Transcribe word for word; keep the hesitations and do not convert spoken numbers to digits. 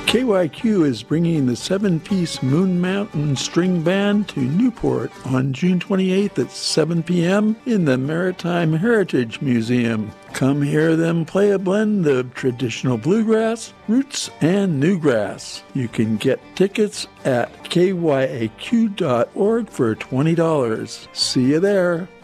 K Y Q is bringing the seven-piece Moon Mountain String Band to Newport on June twenty-eighth at seven p.m. in the Maritime Heritage Museum. Come hear them play a blend of traditional bluegrass, roots, and newgrass. You can get tickets at K Y A Q dot org for twenty dollars. See you there.